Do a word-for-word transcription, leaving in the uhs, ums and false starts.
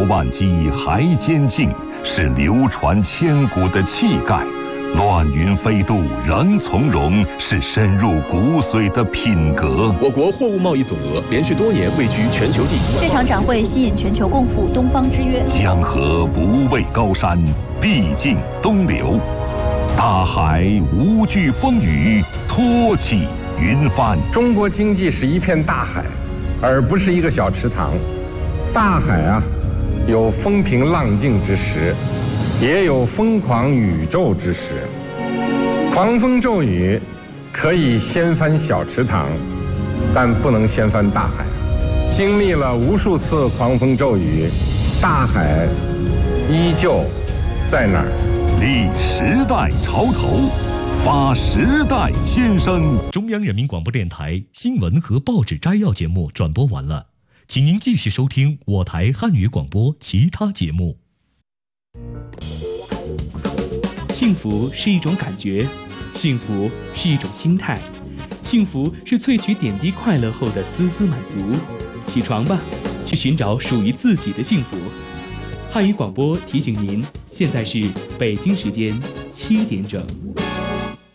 万机还坚劲，是流传千古的气概；乱云飞渡仍从容，是深入骨髓的品格。 我国货物贸易总额连续多年位居全球第一。 这场展会吸引全球共赴东方之约。 江河不畏高山，必尽东流；大海无惧风雨，托起云帆。 中国经济是一片大海，而不是一个小池塘。大海啊，有风平浪静之时，也有疯狂宇宙之时。狂风骤雨可以掀翻小池塘，但不能掀翻大海。经历了无数次狂风骤雨，大海依旧在那儿。 立时代潮头，发时代先声。 中央人民广播电台新闻和报纸摘要节目转播完了，请您继续收听我台汉语广播其他节目。 幸福是一种感觉，幸福是一种心态，幸福是萃取点滴快乐后的丝丝满足。起床吧，去寻找属于自己的幸福。汉语广播提醒您，现在是北京时间七点整。